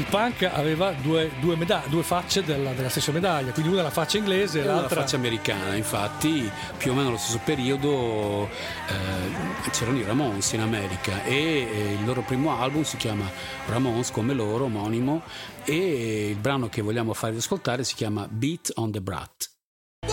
punk aveva due facce della stessa medaglia, quindi una la faccia inglese e l'altra la faccia americana. Infatti più o meno allo stesso periodo c'erano i Ramones in America e il loro primo album si chiama Ramones come loro, omonimo, e il brano che vogliamo farvi ascoltare si chiama Beat on the Brat.